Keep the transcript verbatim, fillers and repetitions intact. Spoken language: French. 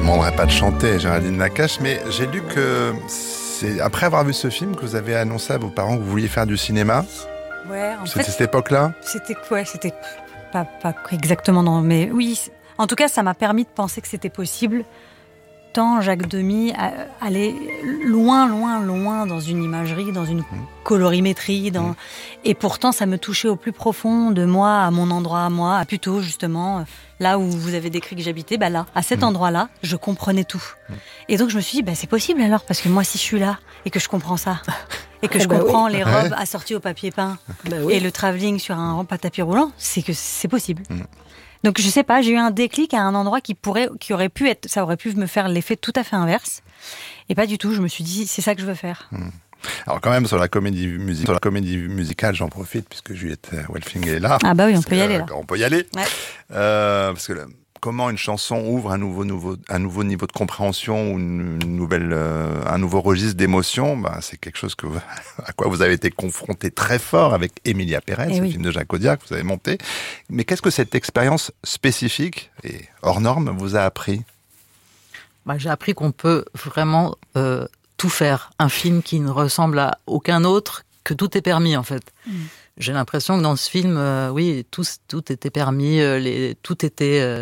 demanderai pas de chanter, Géraldine Nakache, mais j'ai lu que c'est après avoir vu ce film que vous avez annoncé à vos parents que vous vouliez faire du cinéma. Ouais, en C'était fait, cette époque-là. c'était ouais, c'était pas, pas exactement dans, mais oui. En tout cas, ça m'a permis de penser que c'était possible. Tant Jacques Demy allait loin, loin, loin dans une imagerie, dans une colorimétrie, dans... Mmh. Et pourtant, ça me touchait au plus profond de moi, à mon endroit à moi, à plutôt justement là où vous avez décrit que j'habitais, bah là, à cet mmh. endroit-là, je comprenais tout. Mmh. Et donc je me suis dit, bah c'est possible alors, parce que moi, si je suis là et que je comprends ça, et que je bah comprends oui. les robes ouais. assorties au papier peint bah oui. et le travelling sur un rampe à tapis roulant, c'est que c'est possible. Mmh. Donc je sais pas, j'ai eu un déclic à un endroit qui pourrait, qui aurait pu être, ça aurait pu me faire l'effet tout à fait inverse, et pas du tout. Je me suis dit, c'est ça que je veux faire. Mmh. Alors quand même sur la comédie musicale, sur la comédie musicale, j'en profite puisque Juliette Welfing est là. Ah bah oui, on peut y aller là. On peut y aller. Ouais. Euh, parce que là, comment une chanson ouvre un nouveau, nouveau, un nouveau niveau de compréhension ou une, une nouvelle, euh, un nouveau registre d'émotion, bah, c'est quelque chose que, à quoi vous avez été confronté très fort avec Emilia Pérez, et le oui. film de Jacques Audiard que vous avez monté. Mais qu'est-ce que cette expérience spécifique et hors norme vous a appris? Bah, j'ai appris qu'on peut vraiment euh, tout faire. Un film qui ne ressemble à aucun autre, que tout est permis en fait. Mm. J'ai l'impression que dans ce film, euh, oui, tout, tout était permis, euh, les, tout était... Euh,